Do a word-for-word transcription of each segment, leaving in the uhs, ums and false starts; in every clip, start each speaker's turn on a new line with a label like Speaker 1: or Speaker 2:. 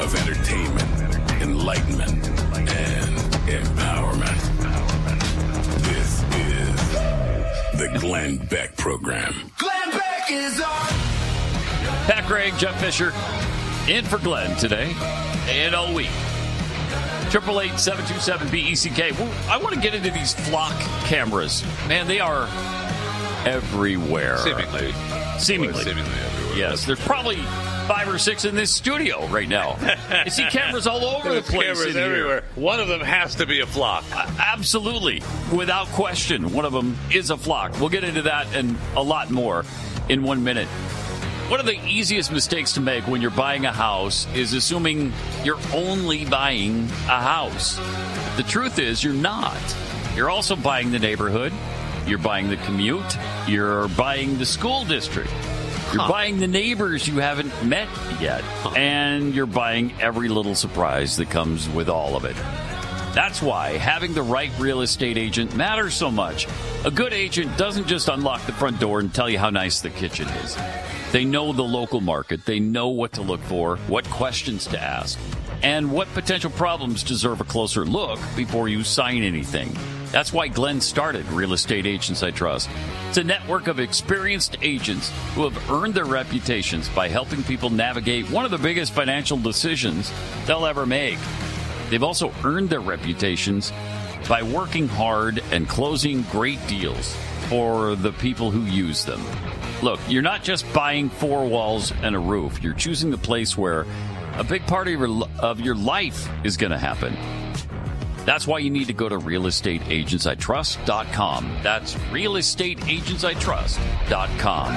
Speaker 1: of entertainment, enlightenment, and empowerment. This is the Glenn Beck Program.
Speaker 2: Glenn Beck is on.
Speaker 3: Pat Gregg, Jeff Fisher, in for Glenn today and all week. Triple eight seven two seven B E C K. Well, I want to get into these flock cameras. Man, they are everywhere.
Speaker 4: Seemingly.
Speaker 3: Seemingly.
Speaker 4: Well, seemingly everywhere.
Speaker 3: Yes, there's probably five or six in this studio right now. You see cameras all over the place.
Speaker 4: Cameras
Speaker 3: in
Speaker 4: everywhere.
Speaker 3: Here.
Speaker 4: One of them has to be a flock.
Speaker 3: Uh, absolutely. Without question, one of them is a flock. We'll get into that and a lot more in one minute. One of the easiest mistakes to make when you're buying a house is assuming you're only buying a house. The truth is you're not. You're also buying the neighborhood. You're buying the commute. You're buying the school district. You're huh. buying the neighbors you haven't met yet. Huh. And you're buying every little surprise that comes with all of it. That's why having the right real estate agent matters so much. A good agent doesn't just unlock the front door and tell you how nice the kitchen is. They know the local market. They know what to look for, what questions to ask, and what potential problems deserve a closer look before you sign anything. That's why Glenn started Real Estate Agents I Trust. It's a network of experienced agents who have earned their reputations by helping people navigate one of the biggest financial decisions they'll ever make. They've also earned their reputations by working hard and closing great deals for the people who use them. Look, you're not just buying four walls and a roof. You're choosing the place where a big part of your, of your life is going to happen. That's why you need to go to real estate agents I trust dot com. That's real estate agents I trust dot com.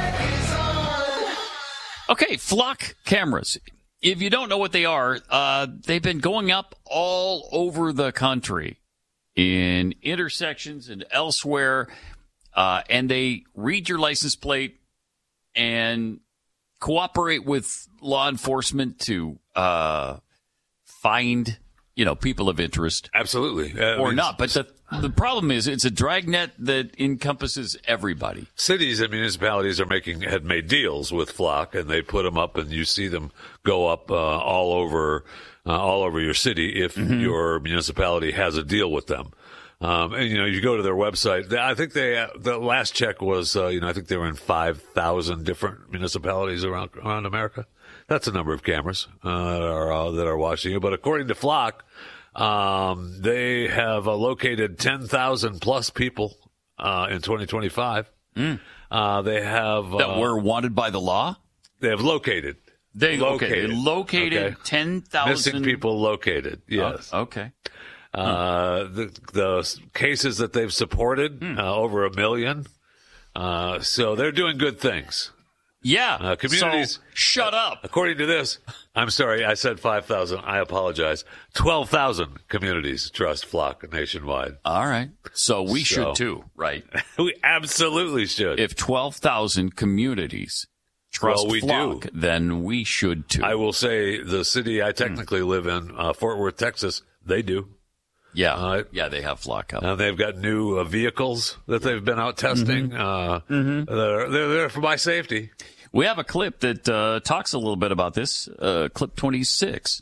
Speaker 3: Okay, flock cameras. If you don't know what they are, uh, they've been going up all over the country in intersections and elsewhere. Uh, and they read your license plate and cooperate with law enforcement to uh, find, you know, people of interest.
Speaker 4: Absolutely. Uh,
Speaker 3: or
Speaker 4: I mean,
Speaker 3: not. But the, the problem is it's a dragnet that encompasses everybody.
Speaker 4: Cities and municipalities are making had made deals with Flock, and they put them up, and you see them go up uh, all over uh, all over your city if mm-hmm. your municipality has a deal with them. Um, and, you know, you go to their website. I think they, uh, the last check was, uh, you know, I think they were in five thousand different municipalities around, around America. That's a number of cameras, uh, that are, uh, that are watching you. But according to Flock, um, they have uh, located ten thousand plus people, uh, in twenty twenty-five.
Speaker 3: Mm.
Speaker 4: Uh, they have, uh,
Speaker 3: that were wanted by the law?
Speaker 4: They have located.
Speaker 3: They located.
Speaker 4: Okay,
Speaker 3: they located
Speaker 4: okay.
Speaker 3: ten thousand.
Speaker 4: Missing people located. Yes.
Speaker 3: Oh, okay.
Speaker 4: Uh, the, the cases that they've supported, hmm. uh, over a million. Uh, so they're doing good things.
Speaker 3: Yeah.
Speaker 4: Uh, communities.
Speaker 3: So shut up.
Speaker 4: According to this, I'm sorry, I said five thousand. I apologize. twelve thousand communities trust Flock nationwide.
Speaker 3: All right. So we
Speaker 4: so,
Speaker 3: should too, right?
Speaker 4: We absolutely should.
Speaker 3: If twelve thousand communities trust
Speaker 4: well, we
Speaker 3: Flock,
Speaker 4: do.
Speaker 3: then we should too.
Speaker 4: I will say the city I technically hmm. live in, uh, Fort Worth, Texas, they do.
Speaker 3: Yeah,
Speaker 4: uh,
Speaker 3: yeah, they have Flock up.
Speaker 4: Uh, they've got new uh, vehicles that they've been out testing. Mm-hmm. Uh, mm-hmm. They're, they're there for my safety.
Speaker 3: We have a clip that uh, talks a little bit about this. Uh, clip twenty-six.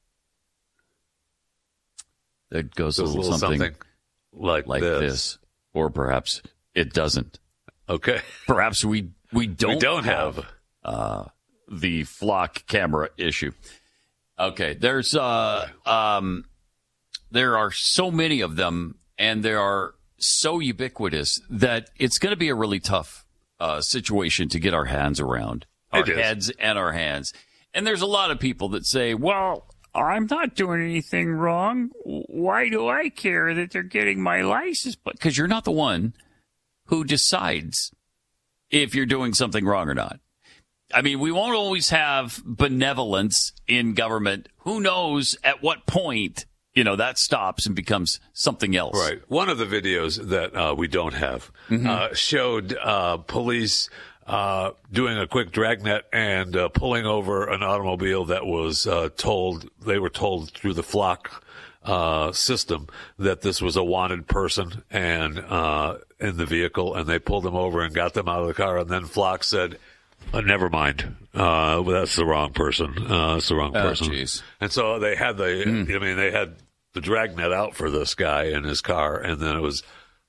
Speaker 3: That goes a little,
Speaker 4: a little
Speaker 3: something,
Speaker 4: something like,
Speaker 3: like
Speaker 4: this.
Speaker 3: this, or perhaps it doesn't.
Speaker 4: Okay,
Speaker 3: perhaps we we don't
Speaker 4: we don't
Speaker 3: have,
Speaker 4: have.
Speaker 3: Uh, the Flock camera issue. Okay, there's uh um. There are so many of them, and they are so ubiquitous that it's going to be a really tough uh, situation to get our hands around, our
Speaker 4: it
Speaker 3: heads
Speaker 4: is.
Speaker 3: and our hands. And there's a lot of people that say, well, I'm not doing anything wrong. Why do I care that they're getting my license? Because you're not the one who decides if you're doing something wrong or not. I mean, we won't always have benevolence in government. Who knows at what point, you know, that stops and becomes something else.
Speaker 4: Right. One of the videos that uh, we don't have
Speaker 3: mm-hmm.
Speaker 4: uh, showed uh, police uh, doing a quick dragnet and uh, pulling over an automobile that was uh, told, they were told through the Flock uh, system that this was a wanted person and uh, in the vehicle, and they pulled them over and got them out of the car. And then Flock said, Uh, never mind. Uh, well, that's the wrong person. Uh, that's the wrong
Speaker 3: Oh,
Speaker 4: person.
Speaker 3: jeez.
Speaker 4: And so they had the,
Speaker 3: Mm.
Speaker 4: I mean, they had the dragnet out for this guy in his car, and then it was,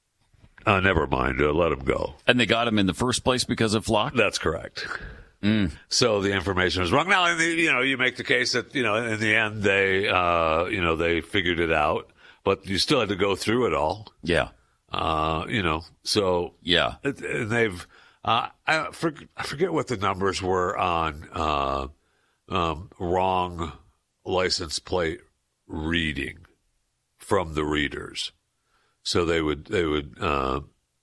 Speaker 4: uh, never mind, uh, let him go.
Speaker 3: And they got him in the first place because of Flock?
Speaker 4: That's correct.
Speaker 3: Mm.
Speaker 4: So the information was wrong. Now, in the, you know, you make the case that, you know, in the end, they, uh, you know, they figured it out, but you still had to go through it all.
Speaker 3: Yeah.
Speaker 4: Uh, you know, so.
Speaker 3: Yeah.
Speaker 4: it- And they've, uh, I, for, I forget what the numbers were on, uh, um, wrong license plate reading from the readers. So they would, they would, uh,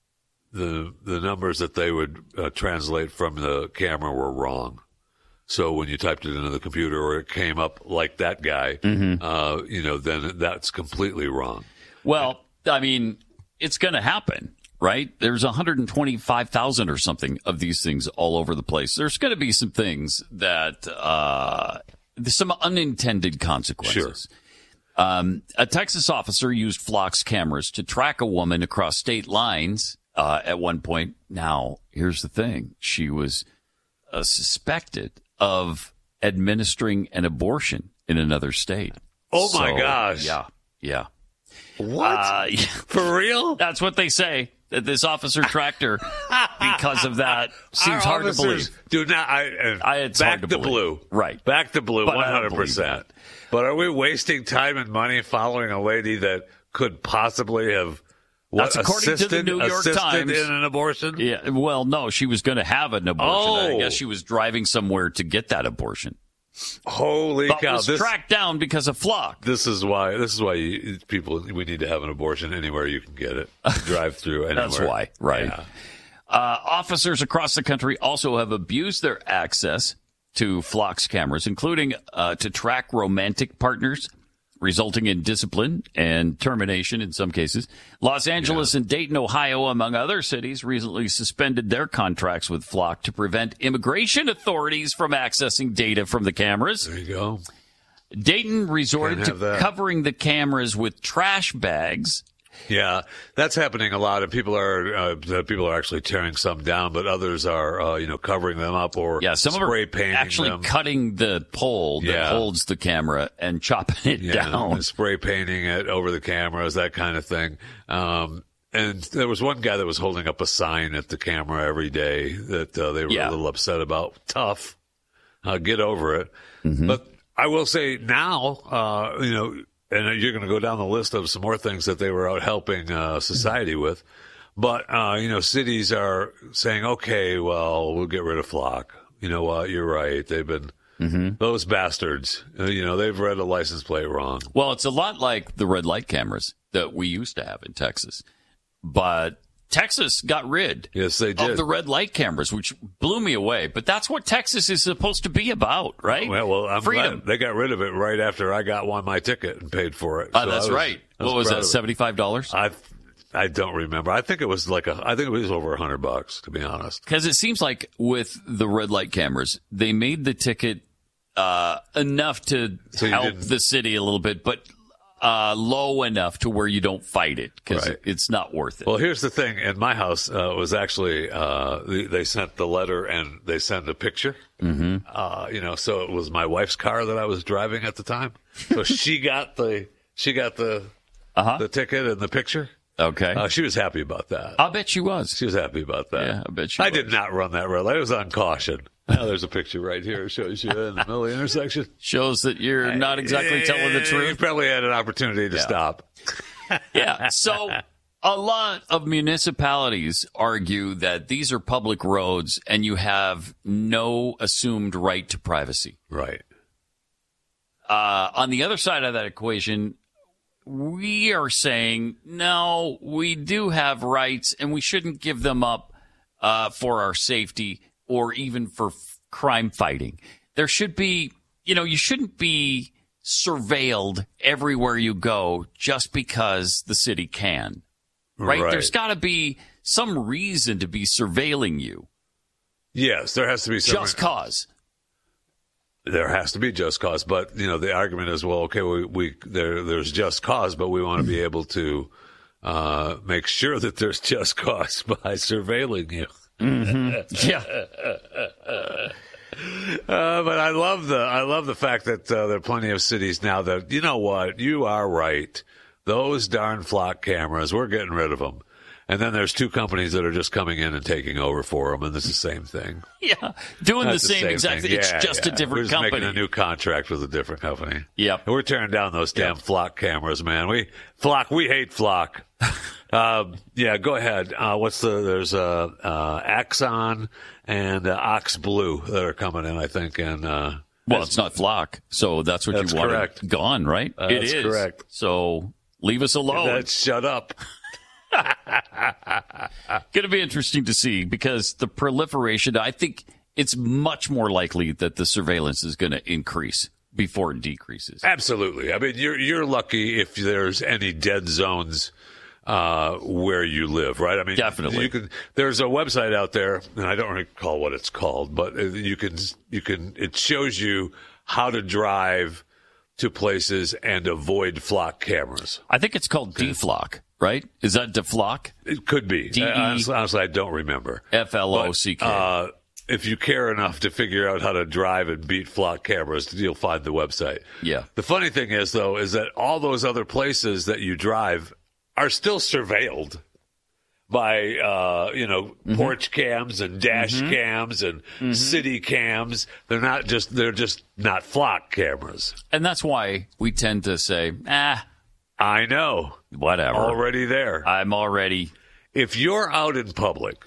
Speaker 4: the, the numbers that they would uh, translate from the camera were wrong. So when you typed it into the computer or it came up like that guy,
Speaker 3: Mm-hmm.
Speaker 4: uh, you know, then that's completely wrong.
Speaker 3: Well, I mean, it's going to happen, right? There's one hundred twenty-five thousand or something of these things all over the place. There's going to be some things that, uh, there's some unintended consequences.
Speaker 4: Sure.
Speaker 3: Um, a Texas officer used Flock's cameras to track a woman across state lines uh, at one point. Now, here's the thing. She was uh, suspected of administering an abortion in another state.
Speaker 4: Oh, my
Speaker 3: So,
Speaker 4: gosh.
Speaker 3: Yeah, yeah.
Speaker 4: What?
Speaker 3: Uh, yeah.
Speaker 4: For real?
Speaker 3: That's what they say, that this officer tracked her because of that. Seems
Speaker 4: Our
Speaker 3: hard to
Speaker 4: officers
Speaker 3: believe.
Speaker 4: Do not. I, uh,
Speaker 3: I- it's
Speaker 4: back
Speaker 3: hard to
Speaker 4: to
Speaker 3: believe.
Speaker 4: blue.
Speaker 3: Right.
Speaker 4: Back to blue.
Speaker 3: But
Speaker 4: One
Speaker 3: I don't
Speaker 4: hundred
Speaker 3: believe
Speaker 4: percent.
Speaker 3: that.
Speaker 4: But are we wasting time and money following a lady that could possibly have? What,
Speaker 3: That's according to the
Speaker 4: assisted,
Speaker 3: New York
Speaker 4: assisted
Speaker 3: Times.
Speaker 4: in an abortion?
Speaker 3: Yeah. Well, no, she was going to have an abortion. I
Speaker 4: Oh.
Speaker 3: guess she was driving somewhere to get that abortion.
Speaker 4: Holy
Speaker 3: But
Speaker 4: cow!
Speaker 3: was
Speaker 4: This
Speaker 3: tracked down because of Flock.
Speaker 4: this is why this is why you, people we need to have an abortion anywhere you can get it. Drive through anywhere.
Speaker 3: That's why, right?
Speaker 4: Yeah.
Speaker 3: Uh, officers across the country also have abused their access to Flock's cameras, including uh, to track romantic partners, resulting in discipline and termination in some cases. Los Angeles and Dayton, Ohio, among other cities, recently suspended their contracts with Flock to prevent immigration authorities from accessing data from the cameras.
Speaker 4: There you go.
Speaker 3: Dayton resorted
Speaker 4: Can't
Speaker 3: to
Speaker 4: have that.
Speaker 3: covering the cameras with trash bags.
Speaker 4: Yeah, that's happening a lot, and people are uh, people are actually tearing some down, but others are uh, you know covering them up or
Speaker 3: Yeah, some
Speaker 4: spray
Speaker 3: of them
Speaker 4: painting
Speaker 3: are actually
Speaker 4: them.
Speaker 3: cutting the pole that
Speaker 4: Yeah.
Speaker 3: holds the camera and chopping it
Speaker 4: Yeah,
Speaker 3: down.
Speaker 4: and spray painting it over the cameras, that kind of thing. Um, and there was one guy that was holding up a sign at the camera every day that uh, they were
Speaker 3: Yeah.
Speaker 4: a little upset about. Tough, uh, get over it.
Speaker 3: Mm-hmm.
Speaker 4: But I will say now, uh, you know, and you're going to go down the list of some more things that they were out helping uh, society with. But, uh, you know, cities are saying, okay, well, we'll get rid of Flock. You know what? You're right. They've been,
Speaker 3: Mm-hmm.
Speaker 4: those bastards, uh, you know, they've read a license plate wrong.
Speaker 3: Well, it's a lot like the red light cameras that we used to have in Texas. But Texas got rid
Speaker 4: Yes, they did.
Speaker 3: of the red light cameras, which blew me away. But that's what Texas is supposed to be about, right?
Speaker 4: Well, well I'm
Speaker 3: Freedom.
Speaker 4: glad they got rid of it right after I got one my ticket and paid for it.
Speaker 3: Uh,
Speaker 4: So
Speaker 3: that's
Speaker 4: I was-
Speaker 3: right.
Speaker 4: I was
Speaker 3: What was
Speaker 4: proud
Speaker 3: that,
Speaker 4: of it.
Speaker 3: seventy-five dollars?
Speaker 4: I I don't remember. I think it was like a. I think it was over a hundred bucks, to be honest.
Speaker 3: Because it seems like with the red light cameras, they made the ticket uh, enough to
Speaker 4: So you
Speaker 3: help
Speaker 4: didn't-
Speaker 3: the city a little bit, but uh, low enough to where you don't fight it because
Speaker 4: Right.
Speaker 3: it's not worth it.
Speaker 4: Well, here's the thing. In my house, uh, was actually uh, they, they sent the letter and they sent a picture. Mm-hmm. Uh, you know, so it was my wife's car that I was driving at the time. So she got the she got the
Speaker 3: Uh-huh.
Speaker 4: the ticket and the picture.
Speaker 3: Okay.
Speaker 4: Uh, she was happy about that.
Speaker 3: I'll bet she was.
Speaker 4: She was happy about that.
Speaker 3: Yeah, I bet she
Speaker 4: I
Speaker 3: was.
Speaker 4: did not run that red light. It was on caution. Now there's a picture right here. It shows you in the middle of the intersection.
Speaker 3: Shows that you're not exactly telling the
Speaker 4: You
Speaker 3: truth.
Speaker 4: probably had an opportunity to
Speaker 3: Yeah.
Speaker 4: stop.
Speaker 3: Yeah. So a lot of municipalities argue that these are public roads and you have no assumed right to privacy.
Speaker 4: Right.
Speaker 3: Uh, on the other side of that equation, we are saying, no, we do have rights and we shouldn't give them up uh, for our safety or even for f- crime fighting. There should be, you know, you shouldn't be surveilled everywhere you go just because the city can. Right?
Speaker 4: Right.
Speaker 3: There's got to be some reason to be surveilling you.
Speaker 4: Yes, there has to be some.
Speaker 3: Just cause.
Speaker 4: There has to be just cause, but you know the argument is, well, okay, we, we there there's just cause, but we want to be able to uh, make sure that there's just cause by surveilling you.
Speaker 3: Mm-hmm. Yeah.
Speaker 4: Uh, but I love the I love the fact that uh, there are plenty of cities now that, you know what, you are right. Those darn flock cameras, we're getting rid of them. And then there's two companies that are just coming in and taking over for them, and it's the same thing.
Speaker 3: Yeah, doing
Speaker 4: That's
Speaker 3: the same,
Speaker 4: the same
Speaker 3: exact thing.
Speaker 4: thing.
Speaker 3: It's
Speaker 4: Yeah,
Speaker 3: just
Speaker 4: yeah.
Speaker 3: a different
Speaker 4: We're just
Speaker 3: company.
Speaker 4: making a new contract with a different company.
Speaker 3: Yep.
Speaker 4: And we're tearing down those damn
Speaker 3: Yep.
Speaker 4: flock cameras, man. We flock, we hate flock. uh, yeah, go ahead. Uh, what's the? There's uh, uh, Axon and uh, Ox Blue that are coming in, I think, and. Uh,
Speaker 3: Well, it's not flock, so that's what
Speaker 4: That's
Speaker 3: you want
Speaker 4: correct.
Speaker 3: gone, right?
Speaker 4: Uh,
Speaker 3: it
Speaker 4: that's
Speaker 3: is.
Speaker 4: correct.
Speaker 3: So leave us alone.
Speaker 4: That's shut up.
Speaker 3: Going to be interesting to see because the proliferation, I think it's much more likely that the surveillance is going to increase before it decreases.
Speaker 4: Absolutely. I mean, you're you're lucky if there's any dead zones uh, where you live, right? I mean,
Speaker 3: Definitely.
Speaker 4: You can. There's a website out there, and I don't recall what it's called, but you can you can. It shows you how to drive to places and avoid flock cameras.
Speaker 3: I think it's called deflock, right? Is that deflock?
Speaker 4: It could be.
Speaker 3: D E
Speaker 4: honestly, honestly, I don't remember.
Speaker 3: F L O C K.
Speaker 4: Uh, if you care enough to figure out how to drive and beat flock cameras, you'll find the website.
Speaker 3: Yeah.
Speaker 4: The funny thing is, though, is that all those other places that you drive are still surveilled by, uh, you know,
Speaker 3: Mm-hmm.
Speaker 4: porch cams and dash
Speaker 3: Mm-hmm.
Speaker 4: cams and
Speaker 3: Mm-hmm.
Speaker 4: city cams. They're not just, they're just not flock cameras.
Speaker 3: And that's why we tend to say, ah,
Speaker 4: I know.
Speaker 3: whatever.
Speaker 4: Already there.
Speaker 3: I'm already.
Speaker 4: If you're out in public,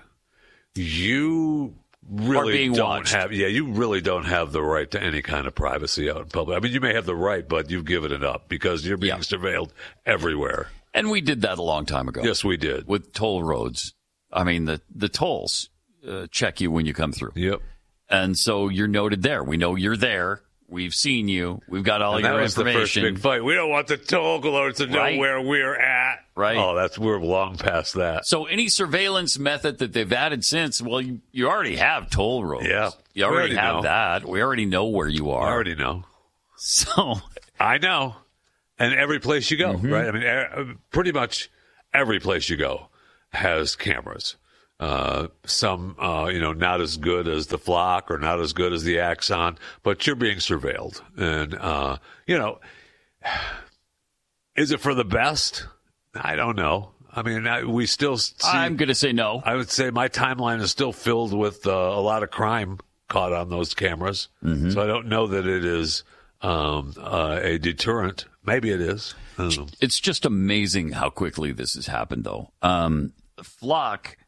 Speaker 4: you really
Speaker 3: being
Speaker 4: don't
Speaker 3: watched.
Speaker 4: have, yeah, you really don't have the right to any kind of privacy out in public. I mean, you may have the right, but you've given it up because you're being
Speaker 3: Yeah.
Speaker 4: surveilled everywhere.
Speaker 3: And we did that a long time ago.
Speaker 4: Yes, we did.
Speaker 3: With toll roads. I mean, the, the tolls uh, check you when you come through.
Speaker 4: Yep.
Speaker 3: And so you're noted there. We know you're there. We've seen you. We've got all
Speaker 4: And
Speaker 3: your
Speaker 4: that was the first
Speaker 3: information.
Speaker 4: big fight. We don't want the toll colors to know
Speaker 3: Right.
Speaker 4: where we're at.
Speaker 3: Right.
Speaker 4: Oh, that's we're long past that.
Speaker 3: So any surveillance method that they've added since, well, you, you already have toll roads.
Speaker 4: Yeah.
Speaker 3: You
Speaker 4: We
Speaker 3: already,
Speaker 4: already
Speaker 3: have
Speaker 4: know.
Speaker 3: that. We already know where you
Speaker 4: I
Speaker 3: are.
Speaker 4: already know.
Speaker 3: So
Speaker 4: I know. And every place you go,
Speaker 3: Mm-hmm.
Speaker 4: right? I mean, uh, pretty much every place you go has cameras. Uh, some, uh, you know, not as good as the flock or not as good as the Axon, but you're being surveilled. And, uh, you know, is it for the best? I don't know. I mean, I, we still see,
Speaker 3: I'm going to say no.
Speaker 4: I would say my timeline is still filled with uh, a lot of crime caught on those cameras.
Speaker 3: Mm-hmm.
Speaker 4: So I don't know that it is um, uh, a deterrent. Maybe it is. I don't know.
Speaker 3: It's just amazing how quickly this has happened, though. Um, Flock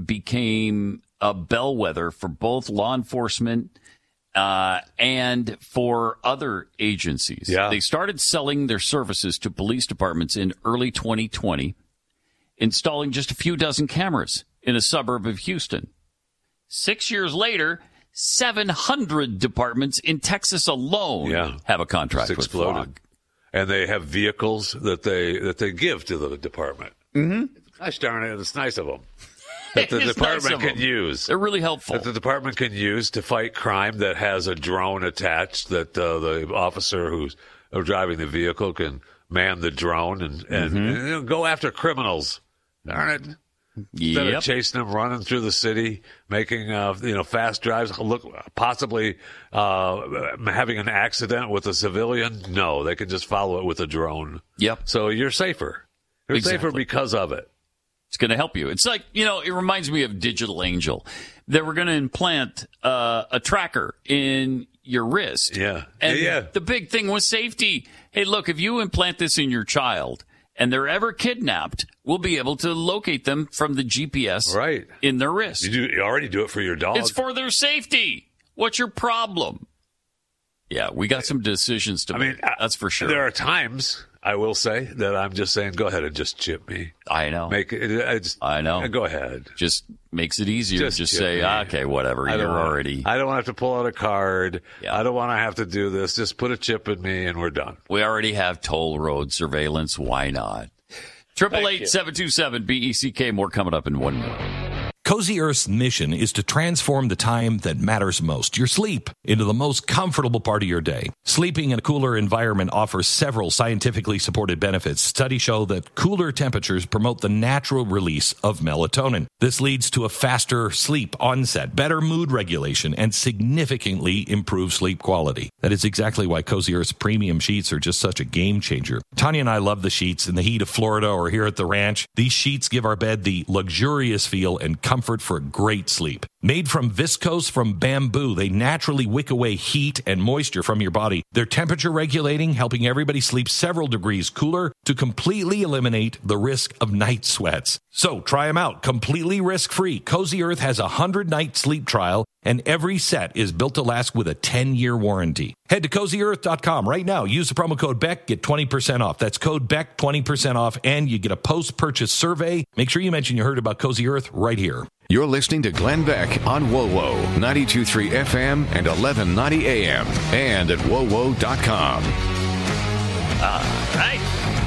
Speaker 3: became a bellwether for both law enforcement uh, and for other agencies.
Speaker 4: Yeah.
Speaker 3: They started selling their services to police departments in early twenty twenty, installing just a few dozen cameras in a suburb of Houston. Six years later, seven hundred departments in Texas alone
Speaker 4: Yeah.
Speaker 3: have a contract
Speaker 4: It's
Speaker 3: with
Speaker 4: exploded.
Speaker 3: Flock.
Speaker 4: And they have vehicles that they that they give to the department. Mm-hmm. Gosh darn it, it's nice of them. That the
Speaker 3: It's nice
Speaker 4: department
Speaker 3: of
Speaker 4: can
Speaker 3: them.
Speaker 4: use.
Speaker 3: They're really helpful.
Speaker 4: That the department can use to fight crime that has a drone attached, that uh, the officer who's uh, driving the vehicle can man the drone and, and,
Speaker 3: Mm-hmm.
Speaker 4: and you know, go after criminals. Darn it. Instead
Speaker 3: Yep.
Speaker 4: of chasing them, running through the city, making uh, you know fast drives, look possibly uh, having an accident with a civilian. No, they can just follow it with a drone.
Speaker 3: Yep.
Speaker 4: So you're safer. You're safer
Speaker 3: Exactly.
Speaker 4: because of it.
Speaker 3: It's going to help you. It's like, you know, it reminds me of Digital Angel. They were going to implant uh, a tracker in your wrist.
Speaker 4: Yeah.
Speaker 3: And
Speaker 4: Yeah, yeah.
Speaker 3: the big thing was safety. Hey, look, if you implant this in your child and they're ever kidnapped, we'll be able to locate them from the G P S
Speaker 4: Right.
Speaker 3: in their wrist.
Speaker 4: You, do, you already do it for your dog.
Speaker 3: It's for their safety. What's your problem? Yeah, we got some decisions to
Speaker 4: I
Speaker 3: make.
Speaker 4: mean, uh,
Speaker 3: That's for sure.
Speaker 4: There are times, I will say, that I'm just saying, go ahead and just chip me.
Speaker 3: I know.
Speaker 4: Make it. It's,
Speaker 3: I know.
Speaker 4: Go ahead.
Speaker 3: Just makes it easier.
Speaker 4: Just
Speaker 3: Just,
Speaker 4: chip
Speaker 3: say,
Speaker 4: me.
Speaker 3: ah, okay, whatever.
Speaker 4: I
Speaker 3: You're
Speaker 4: don't want-
Speaker 3: already.
Speaker 4: I don't want to have to pull out a card.
Speaker 3: Yeah.
Speaker 4: I don't want to have to do this. Just put a chip in me and we're done.
Speaker 3: We already have toll road surveillance. Why not? Triple eight seven two seven B E C K. More coming up in one minute.
Speaker 5: Cozy Earth's mission is to transform the time that matters most, your sleep, into the most comfortable part of your day. Sleeping in a cooler environment offers several scientifically supported benefits. Studies show that cooler temperatures promote the natural release of melatonin. This leads to a faster sleep onset, better mood regulation, and significantly improved sleep quality. That is exactly why Cozy Earth's premium sheets are just such a game changer. Tanya and I love the sheets in the heat of Florida or here at the ranch. These sheets give our bed the luxurious feel and comfort for a great sleep. Made from viscose from bamboo, they naturally wick away heat and moisture from your body. They're temperature regulating, helping everybody sleep several degrees cooler to completely eliminate the risk of night sweats. So try them out completely risk-free. Cozy Earth has a one hundred night sleep trial, and every set is built to last with a ten year warranty. Head to cozy earth dot com right now. Use the promo code Beck, get twenty percent off. That's code Beck, twenty percent off, and you get a post-purchase survey. Make sure you mention you heard about Cozy Earth right here.
Speaker 6: You're listening to Glenn Beck on WoWo, ninety-two point three F M and eleven ninety A M, and at wo wo dot com.
Speaker 3: Uh, right.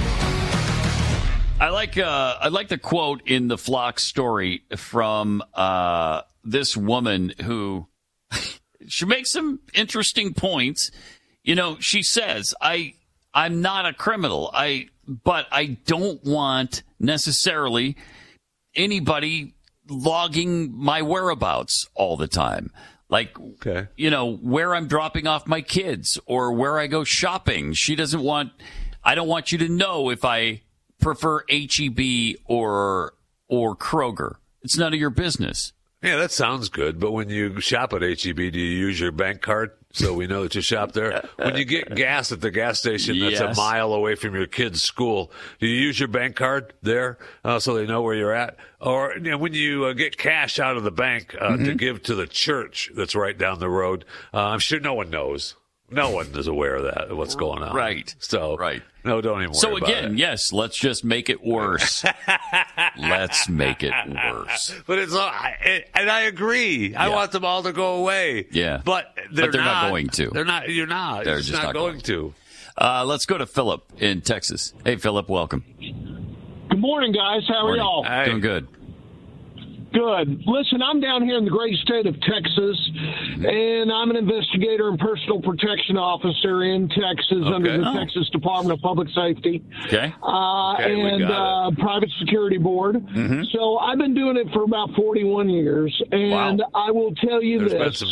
Speaker 3: I like uh, I like the quote in the Flock story from uh, this woman who she makes some interesting points. You know, she says, "I I'm not a criminal. I but I don't want necessarily anybody logging my whereabouts all the time." Like, okay. you know, where I'm dropping off my kids or where I go shopping. She doesn't want, I don't want you to know if I prefer H E B or or Kroger. It's none of your business.
Speaker 4: Yeah, that sounds good. But when you shop at H E B, do you use your bank card so we know that you shop there? When you get gas at the gas station that's yes. a mile away from your kid's school, do you use your bank card there uh, so they know where you're at? Or you know, when you uh, get cash out of the bank uh, mm-hmm. to give to the church that's right down the road, uh, I'm sure no one knows. No one is aware of that, of what's going on.
Speaker 3: Right.
Speaker 4: So,
Speaker 3: right.
Speaker 4: no, don't even worry
Speaker 3: So,
Speaker 4: about
Speaker 3: again,
Speaker 4: it.
Speaker 3: yes, let's just make it worse. Let's make it worse.
Speaker 4: But it's, I, and I agree. I
Speaker 3: yeah.
Speaker 4: want them all to go away.
Speaker 3: Yeah.
Speaker 4: But they're,
Speaker 3: but they're not,
Speaker 4: not
Speaker 3: going to.
Speaker 4: They're not, you're not.
Speaker 3: They're
Speaker 4: it's
Speaker 3: just
Speaker 4: not,
Speaker 3: not
Speaker 4: going,
Speaker 3: going
Speaker 4: to.
Speaker 3: Uh, let's go to Philip in Texas. Hey, Philip, welcome.
Speaker 7: Good morning, guys. How are
Speaker 3: Morning.
Speaker 7: y'all?
Speaker 4: Hey.
Speaker 3: Doing good.
Speaker 7: Good. Listen, I'm down here in the great state of Texas, and I'm an investigator and personal protection officer in Texas
Speaker 4: Okay.
Speaker 7: under the
Speaker 3: Oh.
Speaker 7: Texas Department of Public Safety.
Speaker 3: Okay.
Speaker 7: Uh,
Speaker 4: Okay, we
Speaker 7: and
Speaker 4: got
Speaker 7: uh, Private Security Board.
Speaker 3: Mm-hmm.
Speaker 7: So I've been doing it for about forty-one years, and
Speaker 3: Wow.
Speaker 7: I will tell you
Speaker 4: There's
Speaker 7: this.
Speaker 4: been some